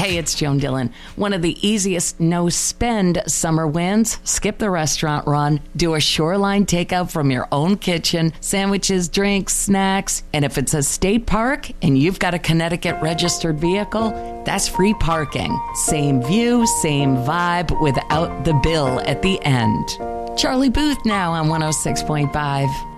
Hey, it's Joan Dillon. One of the easiest no-spend summer wins: skip the restaurant run, do a shoreline takeout from your own kitchen, sandwiches, drinks, snacks. And if it's a state park and you've got a Connecticut registered vehicle, that's free parking. Same view, same vibe, without the bill at the end. Charlie Booth now on 106.5.